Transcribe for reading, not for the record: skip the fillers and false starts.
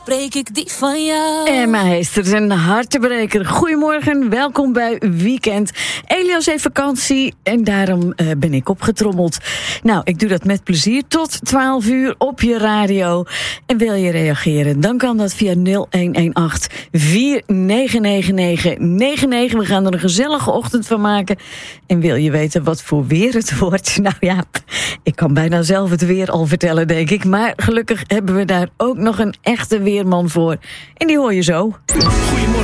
spreek ik die van jou. En meester, een hartebreker. Goedemorgen, welkom bij Weekend. Elias heeft vakantie en daarom ben ik opgetrommeld. Nou, ik doe dat met plezier tot 12 uur op je radio. En wil je reageren, dan kan dat via 0118 4999 99. We gaan er een gezellige ochtend van maken. En wil je weten wat voor weer het wordt? Nou ja, ik kan bijna zelf het weer al vertellen, denk ik. Maar gelukkig hebben we daar ook nog een echte weerman voor. En die hoor je zo.